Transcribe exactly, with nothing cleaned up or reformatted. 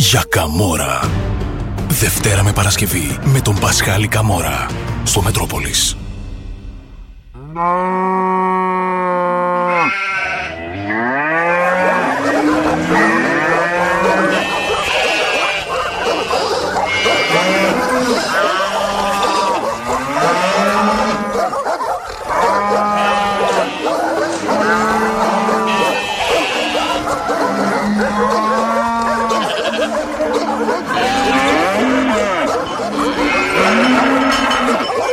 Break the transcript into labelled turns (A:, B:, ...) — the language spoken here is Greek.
A: για Καμόρα. Δευτέρα με Παρασκευή με τον Πασχάλη Καμόρα στο Μετρόπολης.